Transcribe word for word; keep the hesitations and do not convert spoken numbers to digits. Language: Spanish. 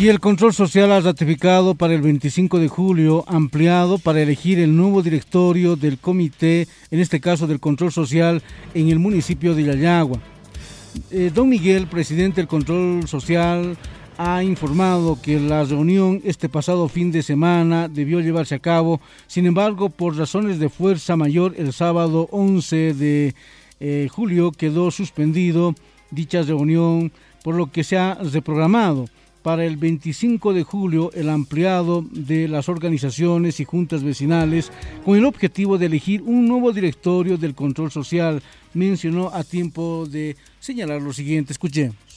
Y el Control Social ha ratificado para el veinticinco de julio, ampliado para elegir el nuevo directorio del comité, en este caso del Control Social, en el municipio de Yayagua. Eh, don Miguel, presidente del Control Social, ha informado que la reunión este pasado fin de semana debió llevarse a cabo. Sin embargo, por razones de fuerza mayor, el sábado once de eh, julio quedó suspendido dicha reunión, por lo que se ha reprogramado para el veinticinco de julio el ampliado de las organizaciones y juntas vecinales con el objetivo de elegir un nuevo directorio del Control Social. Mencionó a tiempo de señalar lo siguiente, escuchemos.